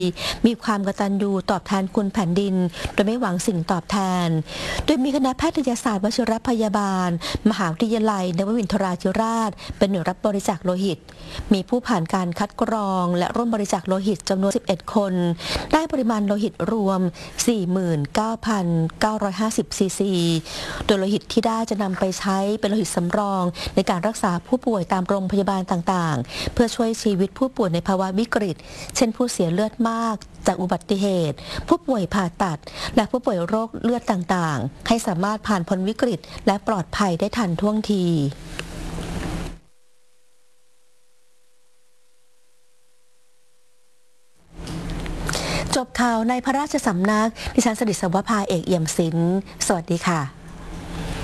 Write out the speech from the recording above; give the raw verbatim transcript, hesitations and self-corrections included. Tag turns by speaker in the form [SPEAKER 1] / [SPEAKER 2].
[SPEAKER 1] มีความกตัญญูตอบแทนคุณแผ่นดินโดยไม่หวังสิ่งตอบแทนโดยมีคณะแพทยศาสตร์วชิรพยาบาลมหาวิทยาลัยนวมินทราธิราชเป็นหน่วยรับบริจาคโลหิตมีผู้ผ่านการคัดกรองและร่วมบริจาคโลหิตจำนวนสิบเอ็ดคนได้ปริมาณโลหิตรวม สี่หมื่นเก้าพันเก้าร้อยห้าสิบ ซีซีโดยโลหิตที่ได้จะนำไปใช้เป็นโลหิตสำรองในการรักษาผู้ป่วยตามโรงพยาบาลต่างๆเพื่อช่วยชีวิตผู้ป่วยในภาวะวิกฤตเช่นผู้เสียเลือดมากจากอุบัติเหตุผู้ป่วยผ่าตัดและผู้ป่วยโรคเลือดต่างๆให้สามารถผ่านพ้นวิกฤตและปลอดภัยได้ทันท่วงทีจบข่าวในพระราชสำนักดิฉันสดิษฐวภาเอกเอี่ยมศิลป์สวัสดีค่ะ